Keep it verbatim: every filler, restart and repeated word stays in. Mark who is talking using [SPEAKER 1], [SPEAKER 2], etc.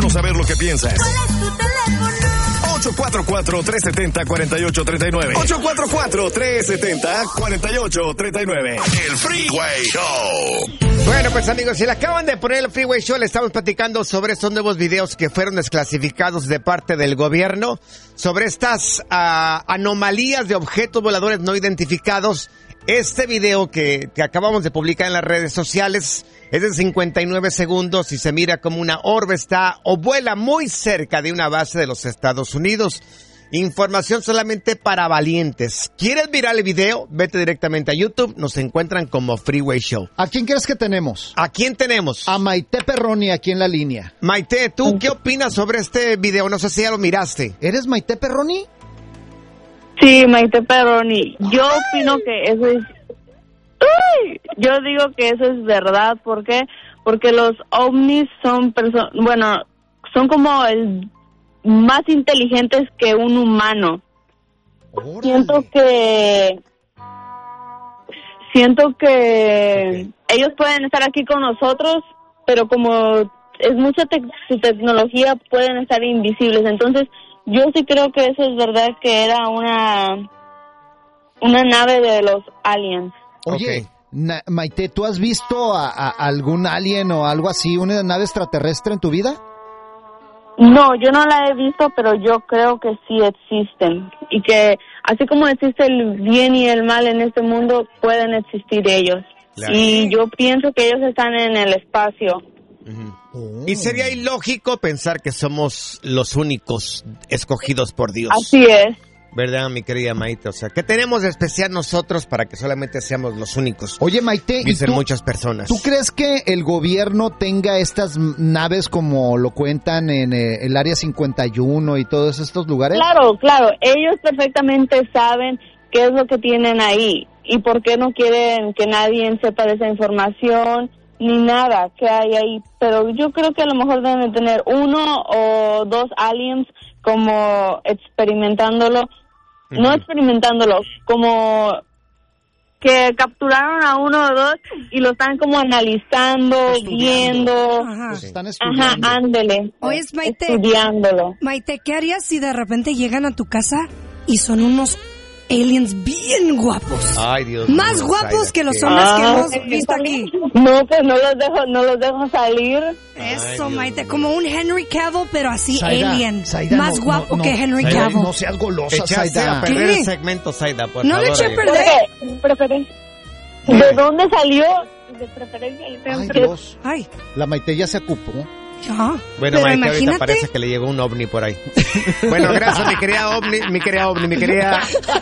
[SPEAKER 1] Queremos saber lo que piensas.
[SPEAKER 2] ¿Cuál es tu teléfono?
[SPEAKER 1] ocho cuatro cuatro, tres siete cero, cuatro ocho tres nueve. ocho cuatro cuatro, tres siete cero, cuatro ocho tres nueve. El Freeway Show.
[SPEAKER 3] Bueno, pues amigos, si le acaban de poner el Freeway Show, le estamos platicando sobre estos nuevos videos que fueron desclasificados de parte del gobierno, sobre estas uh, anomalías de objetos voladores no identificados. Este video que, que acabamos de publicar en las redes sociales es de cincuenta y nueve segundos y se mira como una orbe está o vuela muy cerca de una base de los Estados Unidos. Información solamente para valientes. ¿Quieres mirar el video? Vete directamente a YouTube. Nos encuentran como Freeway Show.
[SPEAKER 4] ¿A quién crees que tenemos?
[SPEAKER 3] ¿A quién tenemos?
[SPEAKER 4] A Maite Perroni aquí en la línea.
[SPEAKER 3] Maite, ¿tú qué opinas sobre este video? No sé si ya lo miraste.
[SPEAKER 4] ¿Eres Maite Perroni?
[SPEAKER 5] Sí, Maite Perroni. Yo Ay. opino que eso es... Uy, yo digo que eso es verdad. ¿Por qué? Porque los ovnis son personas... Bueno, son como el... más inteligentes que un humano. Órale. Siento que siento que okay. ellos pueden estar aquí con nosotros, pero como es mucha te- su tecnología, pueden estar invisibles. Entonces, yo sí creo que eso es verdad, que era una una nave de los aliens.
[SPEAKER 4] Oye,
[SPEAKER 3] okay.
[SPEAKER 4] Na- Maite, ¿tú has visto a, a algún alien o algo así, una nave extraterrestre en tu vida?
[SPEAKER 5] No, yo no la he visto, pero yo creo que sí existen. Y que así como existe el bien y el mal en este mundo, pueden existir ellos. Claro. Y yo pienso que ellos están en el espacio.
[SPEAKER 3] Uh-huh. Oh. Y sería ilógico pensar que somos los únicos escogidos por Dios.
[SPEAKER 5] Así es.
[SPEAKER 3] ¿Verdad, mi querida Maite? O sea, ¿qué tenemos de especial nosotros para que solamente seamos los únicos?
[SPEAKER 4] Oye, Maite,
[SPEAKER 3] dicen
[SPEAKER 4] tú,
[SPEAKER 3] muchas personas.
[SPEAKER 4] ¿Tú crees que el gobierno tenga estas naves como lo cuentan en eh, el Área cincuenta y uno y todos estos lugares?
[SPEAKER 5] Claro, claro. Ellos perfectamente saben qué es lo que tienen ahí y por qué no quieren que nadie sepa de esa información ni nada que hay ahí. Pero yo creo que a lo mejor deben de tener uno o dos aliens como experimentándolo. Uh-huh. No experimentándolo, como que capturaron a uno o dos y lo están como analizando, estudiando. viendo.
[SPEAKER 6] Ajá.
[SPEAKER 4] Los están estudiando.
[SPEAKER 5] Ajá, ándele.
[SPEAKER 6] Oye, Maite,
[SPEAKER 5] estudiándolo.
[SPEAKER 6] Maite, ¿qué harías si de repente llegan a tu casa y son unos aliens bien guapos?
[SPEAKER 3] Ay, Dios.
[SPEAKER 6] Más
[SPEAKER 3] Dios,
[SPEAKER 6] guapos
[SPEAKER 3] Zayda,
[SPEAKER 6] que los
[SPEAKER 3] ¿qué?
[SPEAKER 6] hombres
[SPEAKER 5] Ah,
[SPEAKER 6] que hemos visto aquí.
[SPEAKER 5] No, pues no los dejo, no los dejo salir.
[SPEAKER 6] Eso,
[SPEAKER 3] Ay,
[SPEAKER 6] Maite,
[SPEAKER 3] Dios
[SPEAKER 6] como un Henry Cavill, pero así
[SPEAKER 4] Zayda,
[SPEAKER 6] alien.
[SPEAKER 4] Zayda,
[SPEAKER 6] Más
[SPEAKER 4] no,
[SPEAKER 6] guapo
[SPEAKER 4] no,
[SPEAKER 6] que
[SPEAKER 4] no,
[SPEAKER 6] Henry
[SPEAKER 4] Zayda,
[SPEAKER 6] Cavill.
[SPEAKER 4] No seas golosa,
[SPEAKER 3] Echaste
[SPEAKER 4] Zayda.
[SPEAKER 3] a perder
[SPEAKER 6] ¿Qué?
[SPEAKER 3] el segmento, Zayda, por
[SPEAKER 6] No
[SPEAKER 3] favor.
[SPEAKER 6] le eché a
[SPEAKER 3] oye.
[SPEAKER 6] perder.
[SPEAKER 5] ¿De preferencia? ¿De dónde salió? De preferencia.
[SPEAKER 4] Ay, Dios.
[SPEAKER 6] Ay,
[SPEAKER 4] La Maite ya se ocupó.
[SPEAKER 6] ya.
[SPEAKER 3] Bueno,
[SPEAKER 6] Pero
[SPEAKER 3] Maite, ahorita
[SPEAKER 6] imagínate.
[SPEAKER 3] parece que le llegó un ovni por ahí. Bueno, gracias, mi querida ovni, mi querida ovni, mi querida